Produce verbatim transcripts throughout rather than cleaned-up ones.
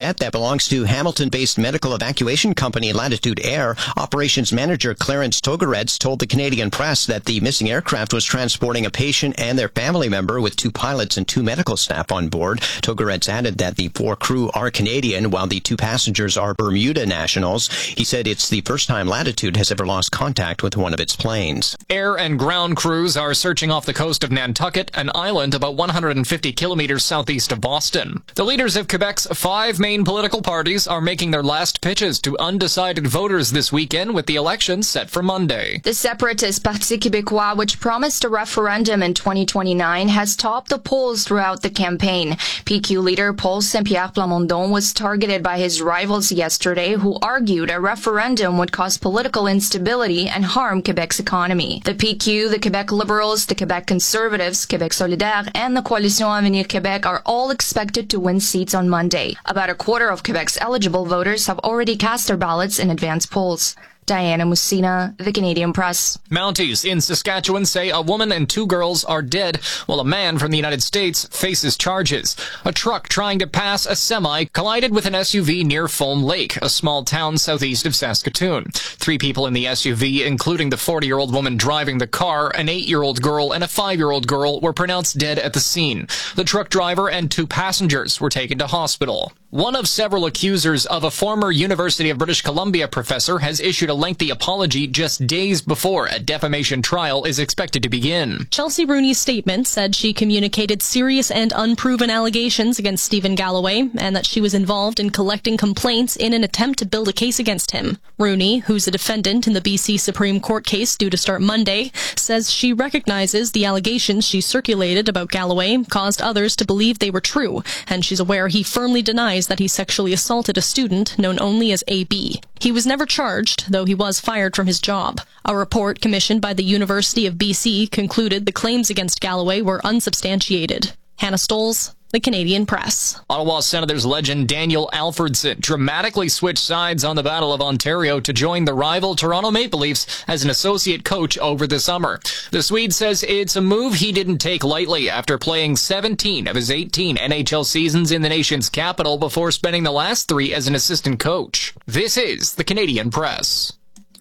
jet that belongs to Hamilton-based medical evacuation company Latitude Air. Operations manager Clarence Togareds told the Canadian Press that the missing aircraft was transporting a patient and their family member with two pilots and two medical staff on board. Togareds added that the four crew are Canadian, while the two passengers are Bermuda nationals. He said it's the first time Latitude has ever lost contact with one of its planes. Air and ground crews are searching off the coast of Nantucket, an island about one hundred fifty kilometers southeast of Boston. The leaders of Quebec's five main political parties are making their last pitches to undecided voters this weekend, with the election set for Monday. The separatist Parti Québécois, which promised a referendum in twenty twenty-nine, has topped the polls throughout the campaign. P Q leader Paul Saint-Pierre Plamondon was targeted by his rivals yesterday, who argued a referendum would cause political instability and harm Quebec's economy. The P Q, the Quebec Liberals, the Quebec Conservatives, Québec solidaire, and the Coalition Avenir Québec are all expected to win seats on Monday. About a quarter of Quebec's eligible voters have already cast their ballots in advance polls. Diana Musina, The Canadian Press. Mounties in Saskatchewan say a woman and two girls are dead, while a man from the United States faces charges. A truck trying to pass a semi collided with an S U V near Foam Lake, a small town southeast of Saskatoon. Three people in the S U V, including the forty-year-old woman driving the car, an eight-year-old girl, and a five-year-old girl, were pronounced dead at the scene. The truck driver and two passengers were taken to hospital. One of several accusers of a former University of British Columbia professor has issued a lengthy apology just days before a defamation trial is expected to begin. Chelsea Rooney's statement said she communicated serious and unproven allegations against Stephen Galloway and that she was involved in collecting complaints in an attempt to build a case against him. Rooney, who's a defendant in the B C Supreme Court case due to start Monday, says she recognizes the allegations she circulated about Galloway caused others to believe they were true, and she's aware he firmly denies that he sexually assaulted a student known only as A B. He was never charged, though he was fired from his job. A report commissioned by the University of B C concluded the claims against Galloway were unsubstantiated. Hannah Stolz, The Canadian Press. Ottawa Senators legend Daniel Alfredson dramatically switched sides on the Battle of Ontario to join the rival Toronto Maple Leafs as an associate coach over the summer. The Swede says it's a move he didn't take lightly after playing seventeen of his eighteen N H L seasons in the nation's capital before spending the last three as an assistant coach. This is The Canadian Press.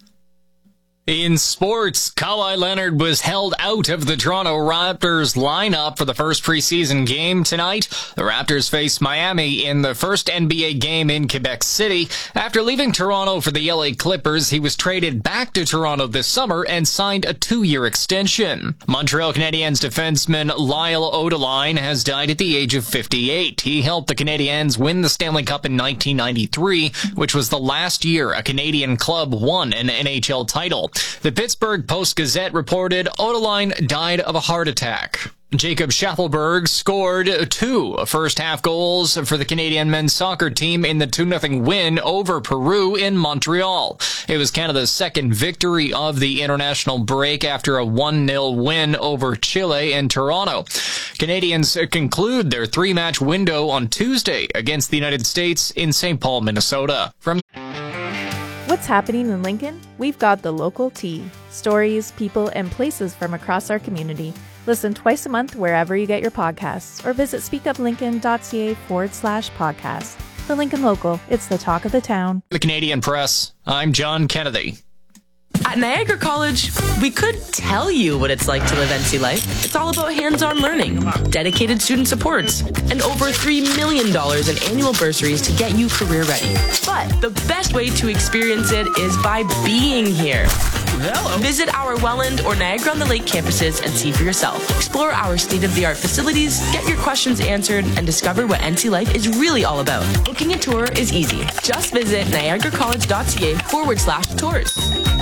In sports, Kawhi Leonard was held out of the Toronto Raptors lineup for the first preseason game tonight. The Raptors face Miami in the first N B A game in Quebec City. After leaving Toronto for the L A Clippers, he was traded back to Toronto this summer and signed a two-year extension. Montreal Canadiens defenseman Lyle Odeline has died at the age of fifty-eight. He helped the Canadiens win the Stanley Cup in nineteen ninety-three, which was the last year a Canadian club won an N H L title. The Pittsburgh Post-Gazette reported Odeline died of a heart attack. Jacob Schaffelberg scored two first-half goals for the Canadian men's soccer team in the two nothing win over Peru in Montreal. It was Canada's second victory of the international break after a one nil win over Chile in Toronto. Canadians conclude their three-match window on Tuesday against the United States in Saint Paul, Minnesota. From What's happening in Lincoln? We've got the local tea. Stories, people, and places from across our community. Listen twice a month wherever you get your podcasts or visit speakuplincoln.ca forward slash podcast. The Lincoln Local, it's the talk of the town. The Canadian Press, I'm John Kennedy. At Niagara College, we could tell you what it's like to live N C life. It's all about hands-on learning, dedicated student supports, and over three million dollars in annual bursaries to get you career ready. But the best way to experience it is by being here. Hello. Visit our Welland or Niagara-on-the-Lake campuses and see for yourself. Explore our state-of-the-art facilities, get your questions answered, and discover what N C life is really all about. Booking a tour is easy. Just visit niagaracollege.ca forward slash tours.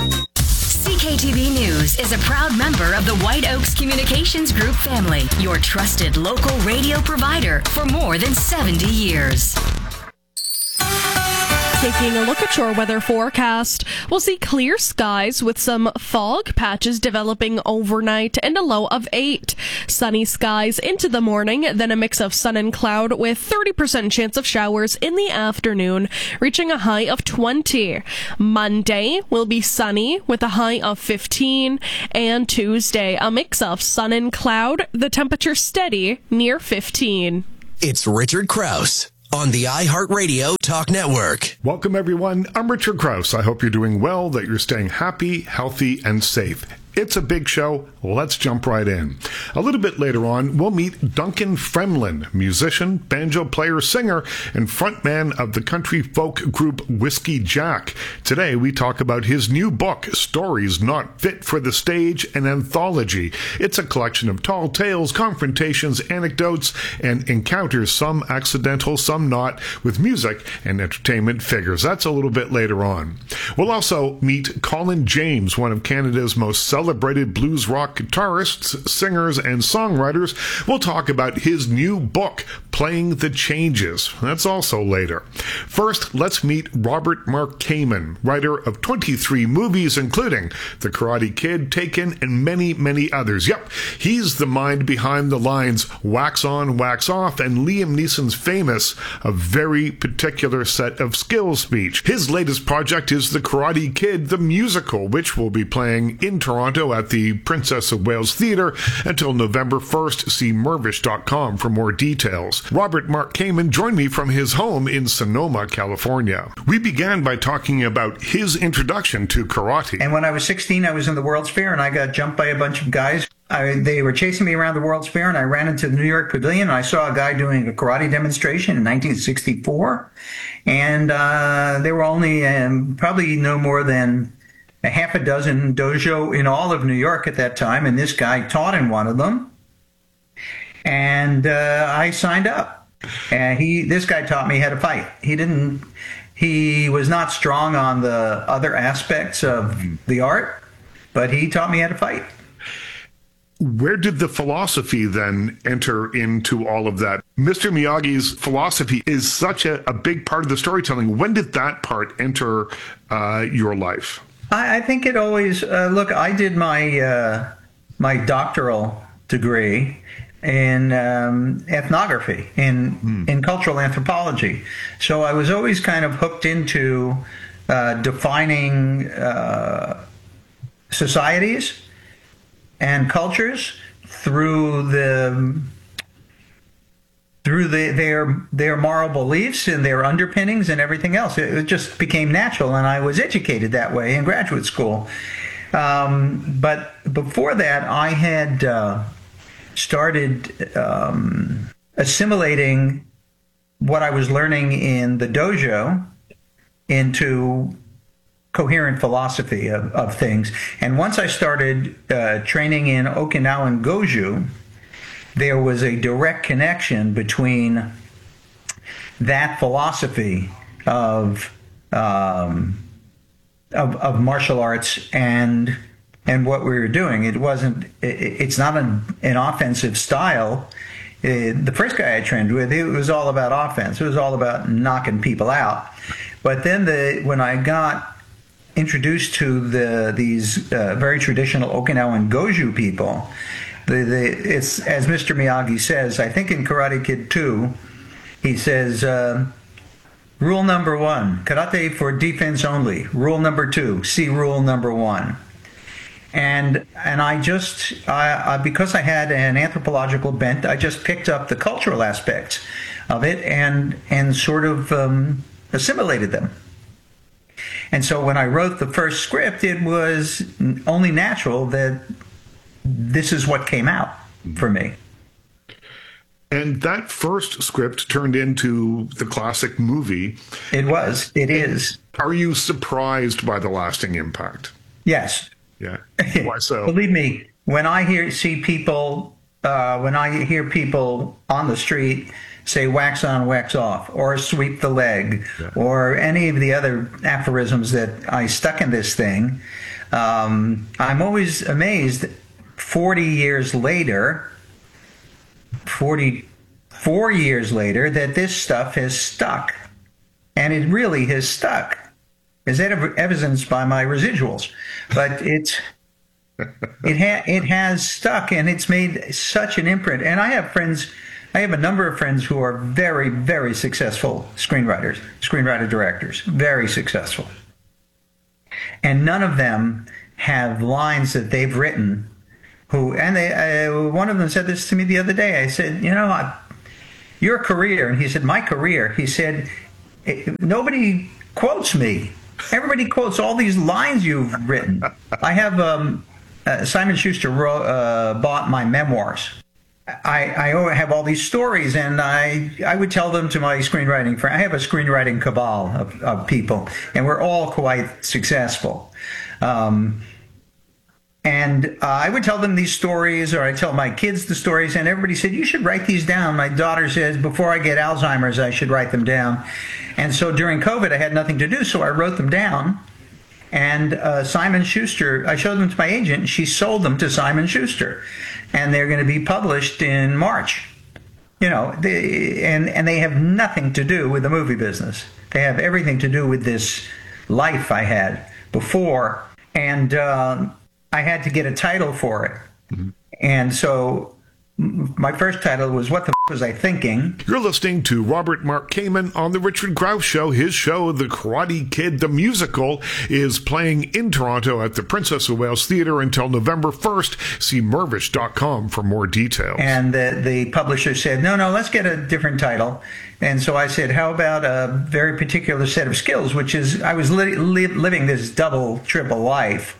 C K T V News is a proud member of the White Oaks Communications Group family, your trusted local radio provider for more than seventy years. Taking a look at your weather forecast, we'll see clear skies with some fog patches developing overnight and a low of eight. Sunny skies into the morning, then a mix of sun and cloud with thirty percent chance of showers in the afternoon, reaching a high of twenty. Monday will be sunny with a high of fifteen, and Tuesday a mix of sun and cloud, the temperature steady near fifteen. It's Richard Krause on the iHeartRadio Talk Network. Welcome, everyone. I'm Richard Krause. I hope you're doing well, that you're staying happy, healthy, and safe. It's a big show. Let's jump right in. A little bit later on, we'll meet Duncan Fremlin, musician, banjo player, singer, and frontman of the country folk group Whiskey Jack. Today, we talk about his new book, Stories Not Fit for the Stage, an anthology. It's a collection of tall tales, confrontations, anecdotes, and encounters, some accidental, some not, with music and entertainment figures. That's a little bit later on. We'll also meet Colin James, one of Canada's most celebrated Celebrated blues rock guitarists, singers, and songwriters. We'll talk about his new book, Playing the Changes. That's also later. First, let's meet Robert Mark Kamen, writer of twenty-three movies, including The Karate Kid, Taken, and many, many others. Yep, he's the mind behind the lines Wax On, Wax Off, and Liam Neeson's famous A Very Particular Set of Skills speech. His latest project is The Karate Kid, the musical, which will be playing in Toronto at the Princess of Wales Theatre until November first. See mervish dot com for more details. Robert Mark Kamen joined me from his home in Sonoma, California. We began by talking about his introduction to karate. And when I was sixteen, I was in the World's Fair, and I got jumped by a bunch of guys. I, they were chasing me around the World's Fair, and I ran into the New York Pavilion, and I saw a guy doing a karate demonstration in nineteen sixty-four. And uh, there were only um, probably no more than a half a dozen dojo in all of New York at that time, and this guy taught in one of them. And uh, I signed up. And he, this guy taught me how to fight. He didn't. He was not strong on the other aspects of the art, but he taught me how to fight. Where did the philosophy then enter into all of that? Mister Miyagi's philosophy is such a, a big part of the storytelling. When did that part enter uh, your life? I, I think it always, uh, look, I did my uh, my doctoral degree in um, ethnography, in, mm. in cultural anthropology. So I was always kind of hooked into uh, defining uh, societies and cultures through the through the, their their moral beliefs and their underpinnings and everything else. It, it just became natural, and I was educated that way in graduate school. Um, but before that, I had uh, started um, assimilating what I was learning in the dojo into coherent philosophy of, of things. And once I started uh, training in Okinawan Goju, there was a direct connection between that philosophy of um, of, of martial arts and and what we were doing. It wasn't. It, it's not an, an offensive style. It, the first guy I trained with, it was all about offense. It was all about knocking people out. But then the when I got introduced to the these uh, very traditional Okinawan Goju people, The, the, it's, as Mister Miyagi says, I think in Karate Kid two, he says, uh, rule number one, karate for defense only. Rule number two, see rule number one. And and I just, I, I, because I had an anthropological bent, I just picked up the cultural aspects of it and, and sort of um, assimilated them. And so when I wrote the first script, it was only natural that this is what came out for me. And that first script turned into the classic movie. It was. It is. Are you surprised by the lasting impact? Yes. Yeah. Why so? Believe me, when I hear see people, uh, when I hear people on the street say wax on, wax off, or sweep the leg, yeah. or any of the other aphorisms that I stuck in this thing, um, I'm always amazed. forty years later, forty-four years later, that this stuff has stuck. And it really has stuck, as evidenced by my residuals. But it's, it, ha it has stuck, and it's made such an imprint. And I have friends, I have a number of friends who are very, very successful screenwriters, screenwriter directors, very successful. And none of them have lines that they've written who, and they, uh, one of them said this to me the other day. I said, you know, I, your career. And he said, my career. He said, nobody quotes me. Everybody quotes all these lines you've written. I have um, uh, Simon Schuster wrote, uh, bought my memoirs. I, I have all these stories, and I I would tell them to my screenwriting friend. I have a screenwriting cabal of, of people, and we're all quite successful. Um, and uh, I would tell them these stories, or I tell my kids the stories, and everybody said, you should write these down. My daughter says, before I get Alzheimer's, I should write them down. And so during COVID, I had nothing to do, so I wrote them down. And uh, Simon Schuster, I showed them to my agent, and she sold them to Simon Schuster. And they're going to be published in March. You know, they, and, and they have nothing to do with the movie business. They have everything to do with this life I had before. And uh, I had to get a title for it. Mm-hmm. And so my first title was, What the F Was I Thinking? You're listening to Robert Mark Kamen on The Richard Grouse Show. His show, The Karate Kid, the musical, is playing in Toronto at the Princess of Wales Theatre until November first. See Mirvish dot com for more details. And the, the publisher said, no, no, let's get a different title. And so I said, how about a very particular set of skills, which is, I was li- li- living this double, triple life.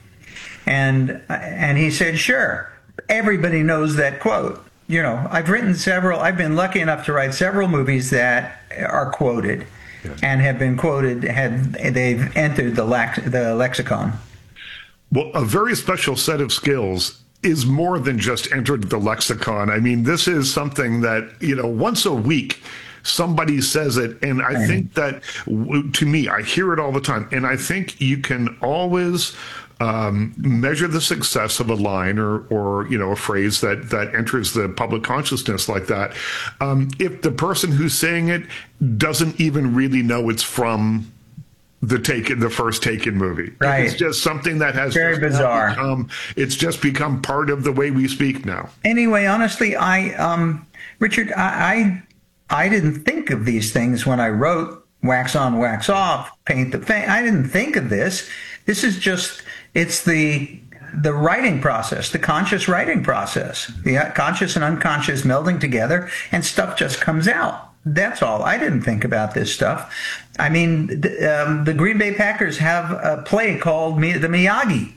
And and he said, sure. Everybody knows that quote. You know, I've written several, I've been lucky enough to write several movies that are quoted yeah. and have been quoted, have, they've entered the, lex, the lexicon. Well, a very special set of skills is more than just entered the lexicon. I mean, this is something that, you know, once a week, somebody says it, and I mm-hmm. think that, to me, I hear it all the time, and I think you can always Um, measure the success of a line or, or you know, a phrase that, that enters the public consciousness like that. Um, if the person who's saying it doesn't even really know it's from the Taken, the first Taken movie. Right. It's just something that has very bizarre. Become, it's just become part of the way we speak now. Anyway, honestly, I, um, Richard, I, I, I didn't think of these things when I wrote Wax On, Wax Off, Paint the Fame. I didn't think of this. This is just, it's the the writing process, the conscious writing process, the conscious and unconscious melding together, and stuff just comes out. That's all. I didn't think about this stuff. I mean, the, um, the Green Bay Packers have a play called Mi- the Miyagi.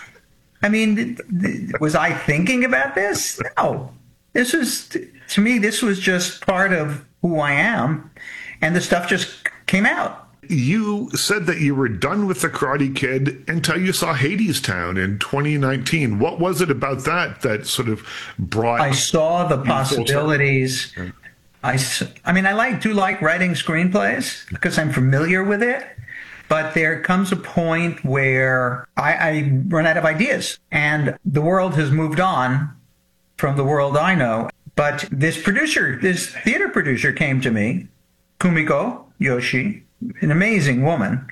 I mean, was I thinking about this? No. This is, to me, this was just part of who I am, and the stuff just came out. You said that you were done with The Karate Kid until you saw Hadestown in twenty nineteen. What was it about that that sort of brought... I saw the possibilities. I, I mean, I like do like writing screenplays because I'm familiar with it. But there comes a point where I, I run out of ideas. And the world has moved on from the world I know. But this producer, this theater producer came to me, Kumiko Yoshi, an amazing woman.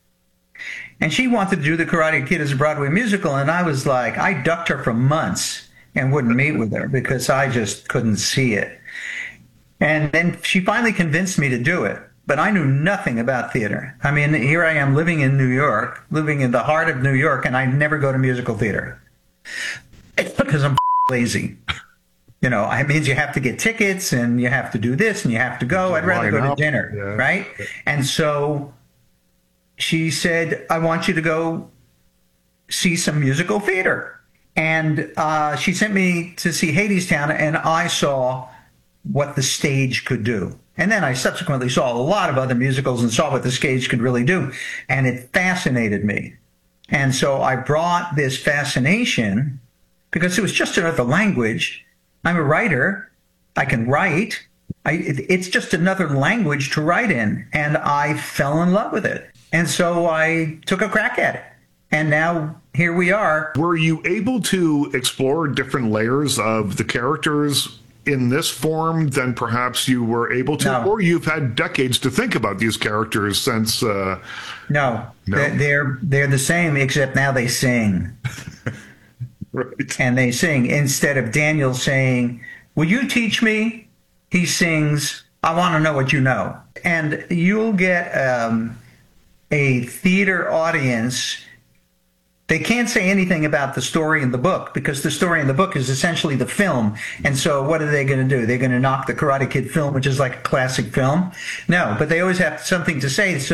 And she wanted to do The Karate Kid as a Broadway musical. And I was like, I ducked her for months and wouldn't meet with her because I just couldn't see it. And then she finally convinced me to do it. But I knew nothing about theater. I mean, here I am living in New York, living in the heart of New York, and I never go to musical theater because I'm lazy. You know, it means you have to get tickets and you have to do this and you have to go. I'd rather go to dinner, yeah. Right? And so she said, I want you to go see some musical theater. And uh, she sent me to see Hadestown, and I saw what the stage could do. And then I subsequently saw a lot of other musicals and saw what the stage could really do. And it fascinated me. And so I brought this fascination because it was just another language. I'm a writer. I can write. I, it, it's just another language to write in. And I fell in love with it. And so I took a crack at it. And now here we are. Were you able to explore different layers of the characters in this form than perhaps you were able to? No. Or you've had decades to think about these characters since... Uh, no, no. They're, they're, they're the same, except now they sing. Right. And they sing. Instead of Daniel saying, will you teach me? He sings, I want to know what you know. And you'll get um, a theater audience They can't say anything about the story in the book because the story in the book is essentially the film. And so what are they going to do? They're going to knock the Karate Kid film, which is like a classic film? No, but they always have something to say. So